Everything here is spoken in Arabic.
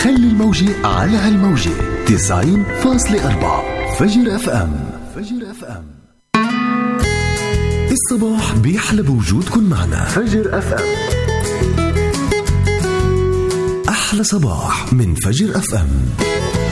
خلي الموجة على هالموجة 90.4 فجر اف ام. فجر اف ام الصباح بيحلى بوجودكم معنا. فجر اف ام، احلى صباح من فجر اف ام.